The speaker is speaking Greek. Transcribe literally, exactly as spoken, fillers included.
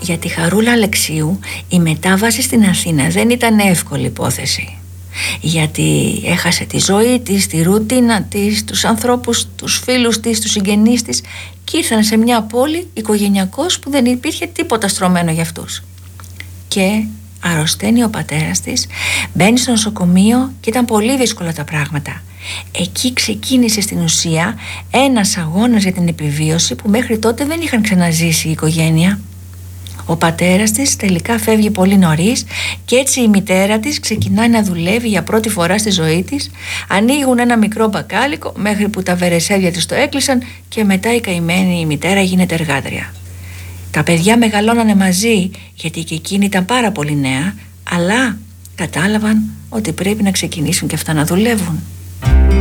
Για τη Χαρούλα Αλεξίου η μετάβαση στην Αθήνα δεν ήταν εύκολη υπόθεση, γιατί έχασε τη ζωή της, τη ρουτίνα της, τους ανθρώπους, τους φίλους της, τους συγγενείς της και ήρθαν σε μια πόλη οικογενειακώς που δεν υπήρχε τίποτα στρωμένο για αυτούς. Και αρρωσταίνει ο πατέρας της, μπαίνει στο νοσοκομείο και ήταν πολύ δύσκολα τα πράγματα. Εκεί ξεκίνησε στην ουσία ένας αγώνας για την επιβίωση που μέχρι τότε δεν είχαν ξαναζήσει η οικογένεια. Ο πατέρας της τελικά φεύγει πολύ νωρίς και έτσι η μητέρα της ξεκινάει να δουλεύει για πρώτη φορά στη ζωή της. Ανοίγουν ένα μικρό μπακάλικο μέχρι που τα βερεσέδια της το έκλεισαν και μετά η καημένη η μητέρα γίνεται εργάτρια. Τα παιδιά μεγαλώνανε μαζί γιατί και εκείνη ήταν πάρα πολύ νέα, αλλά κατάλαβαν ότι πρέπει να ξεκινήσουν και αυτά να δουλεύουν.